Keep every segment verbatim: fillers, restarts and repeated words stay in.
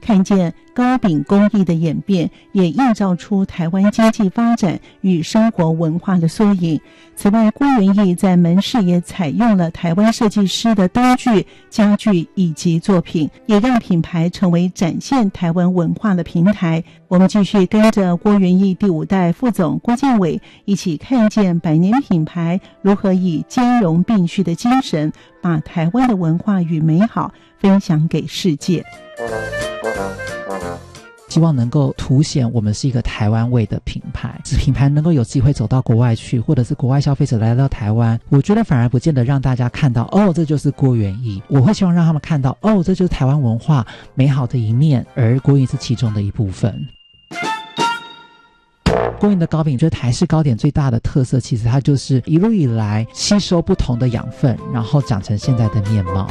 看见糕饼工艺的演变，也映照出台湾经济发展与生活文化的缩影。此外，郭元益在门市也采用了台湾设计师的灯具、家具以及作品，也让品牌成为展现台湾文化的平台。我们继续跟着郭元益第五代副总郭建伟一起看见百年品牌如何以兼容并蓄的精神，把台湾的文化与美好分享给世界。 希望能够凸显我们是一个台湾味的品牌，使品牌能够有机会走到国外去，或者是国外消费者来到台湾，我觉得反而不见得让大家看到哦，这就是郭元益。我会希望让他们看到哦，这就是台湾文化美好的一面，而郭元益是其中的一部分。郭元益的糕饼，就是台式糕点最大的特色，其实它就是一路以来吸收不同的养分，然后长成现在的面貌。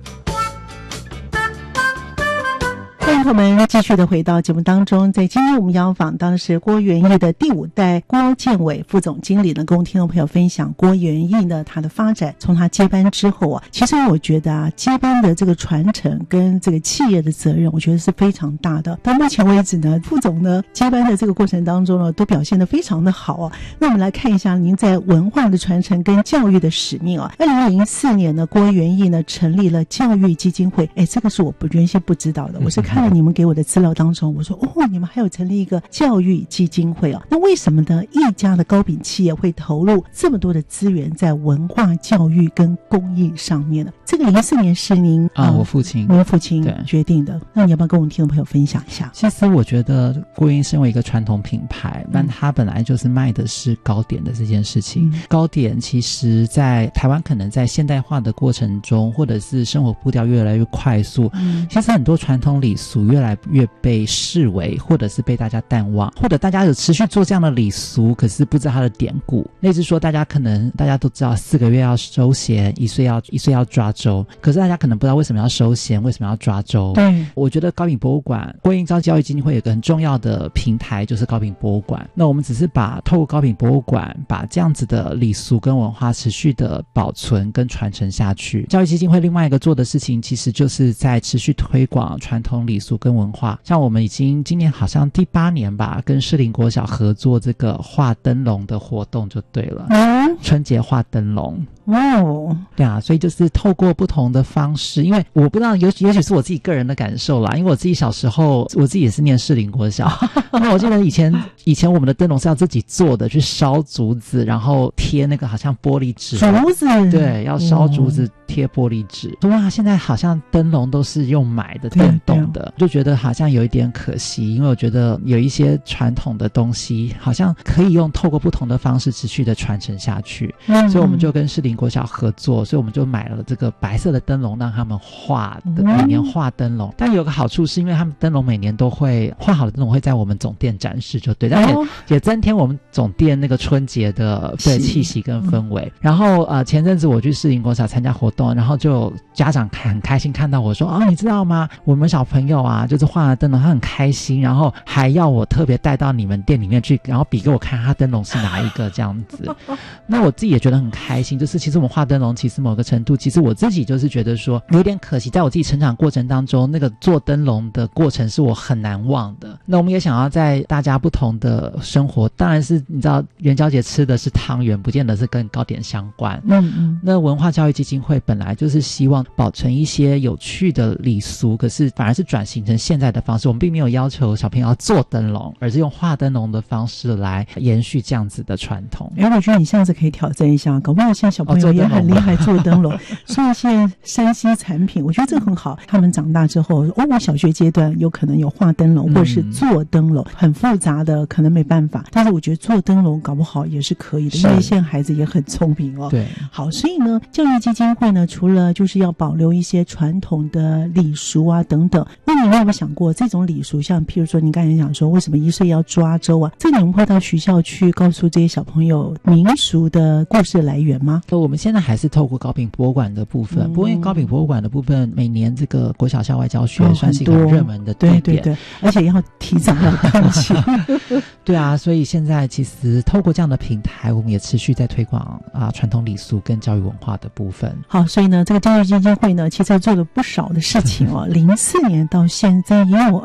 欢迎朋友们继续的回到节目当中，在今天我们邀访到的是郭元益的第五代郭建伟副总经理呢，跟听众朋友分享郭元益呢他的发展，从他接班之后啊，其实我觉得啊，接班的这个传承跟这个企业的责任，我觉得是非常大的。到目前为止呢，副总呢接班的这个过程当中呢，都表现得非常的好啊。那我们来看一下您在文化的传承跟教育的使命啊。二零零四年呢，郭元益呢成立了教育基金会，哎，这个是我不原先不知道的，我是看了你们给我的资料当中，我说哦，你们还有成立一个教育基金会啊？那为什么呢？一家的糕饼企业会投入这么多的资源在文化教育跟公益上面呢？这个零四年是您啊、呃，我父亲， 您父亲决定的。那你要不要跟我们听众朋友分享一下？ 其实我觉得郭元益身为一个传统品牌，但他本来就是卖的是糕点的这件事情。嗯、糕点其实在台湾可能在现代化的过程中，或者是生活步调越来越快速，嗯、其实很多传统礼俗越来越被视为，或者是被大家淡忘，或者大家有持续做这样的礼俗，可是不知道它的典故。类似说，大家可能大家都知道四个月要收弦，一岁要一岁要抓周，可是大家可能不知道为什么要收弦，为什么要抓周。对，我觉得糕饼博物馆郭元益教育基金会有个很重要的平台，就是糕饼博物馆。那我们只是把透过糕饼博物馆，把这样子的礼俗跟文化持续的保存跟传承下去。教育基金会另外一个做的事情，其实就是在持续推广传统礼俗跟文化。像我们已经今年好像第八年吧，跟士林国小合作这个画灯笼的活动就对了，嗯、春节画灯笼。哇哦，对啊，所以就是透过不同的方式，因为我不知道，也许也许是我自己个人的感受啦，因为我自己小时候，我自己也是念士林国小，那我记得以前以前我们的灯笼是要自己做的，去烧竹子，然后贴那个好像玻璃纸， 竹子， 对，要烧竹子贴玻璃纸。哇，现在好像灯笼都是用买的电动的，就觉得好像有一点可惜，因为我觉得有一些传统的东西好像可以用透过不同的方式持续的传承下去，嗯、所以我们就跟士林国小合作，所以我们就买了这个白色的灯笼让他们画的，每年画灯笼。但有个好处是因为他们灯笼每年都会画好的灯笼会在我们总店展示，就对，但也、哦、也增添我们总店那个春节的对气息跟氛围。嗯、然后呃前阵子我去士林国小参加活动，然后就家长很开心看到我说啊，你知道吗？我们小朋友啊，就是画了灯笼，他很开心，然后还要我特别带到你们店里面去，然后比给我看他灯笼是哪一个这样子。那我自己也觉得很开心，就是其实我们画灯笼，其实某个程度，其实我自己就是觉得说有点可惜，在我自己成长过程当中，那个做灯笼的过程是我很难忘的。那我们也想要在大家不同的生活，当然是你知道元宵节吃的是汤圆，不见得是跟糕点相关。嗯嗯。那文化教育基金会本来就是希望保存一些有趣的礼俗，可是反而是转型成现在的方式。我们并没有要求小朋友要做灯笼，而是用画灯笼的方式来延续这样子的传统。 哎，我觉得你下次可以挑战一下，搞不好现在小朋友也很厉害做灯笼，做一些山西产品，我觉得这很好。他们长大之后，哦，我小学阶段有可能有画灯笼，或者是做灯笼，很复杂的可能没办法，但是我觉得做灯笼搞不好也是可以的，因为现在孩子也很聪明哦。对，好，所以呢，教育基金会呢，除了就是要保留一些传统的礼俗啊等等，那你有没有想过这种礼俗，像譬如说你刚才讲说为什么一岁要抓周啊，这你们会到学校去告诉这些小朋友民俗的故事来源吗？ 我们现在还是透过糕饼博物馆的部分，嗯、不过因为糕饼博物馆的部分每年这个国小校外教学算是一个热门的地点， 对对对，而且要提早要看齐。 对啊，所以现在其实透过这样的平台，我们也持续在推广啊传统礼俗跟教育文化的部分。 好，所以呢，这个教育基金会呢，其实做了不少的事情哦。零四年到现在也有